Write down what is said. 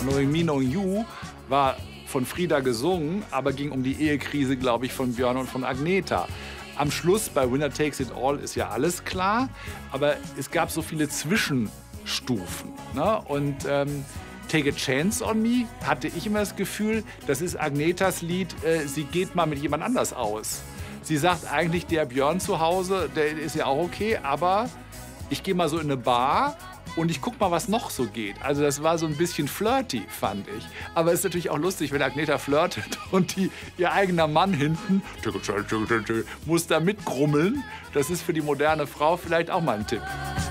Knowing Me, Knowing You war von Frida gesungen, aber ging um die Ehekrise, glaube ich, von Björn und von Agneta. Am Schluss bei Winner Takes It All ist ja alles klar, aber es gab so viele Zwischenstufen. Ne? Und Take a Chance on Me hatte ich immer das Gefühl, das ist Agnetas Lied, sie geht mal mit jemand anders aus. Sie sagt eigentlich, der Björn zu Hause, der ist ja auch okay, aber ich gehe mal so in eine Bar und ich guck mal, was noch so geht. Also das war so ein bisschen flirty, fand ich. Aber es ist natürlich auch lustig, wenn Agneta flirtet und ihr eigener Mann hinten muss da mitgrummeln. Das ist für die moderne Frau vielleicht auch mal ein Tipp.